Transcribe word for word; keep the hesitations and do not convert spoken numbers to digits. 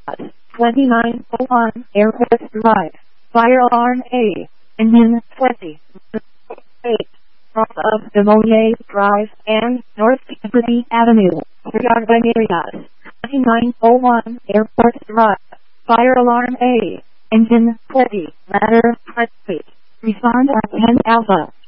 twenty-nine oh one Airport Drive. Fire alarm A. Engine twenty. eight. North of Demolier Drive and North Liberty Avenue. Regarding areas. twenty-nine oh one Airport Drive. Fire alarm A. Engine twenty. Ladder twenty. Respond at ten Alpha.